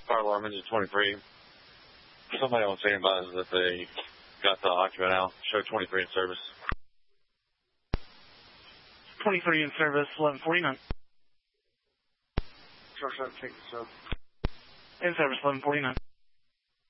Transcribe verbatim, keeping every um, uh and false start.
Fire alarm engine twenty-three. Somebody on standby is that they got the occupant out. Show twenty-three in service. twenty-three in service, eleven forty-nine. Short shot, take the sub. In service, eleven forty-nine.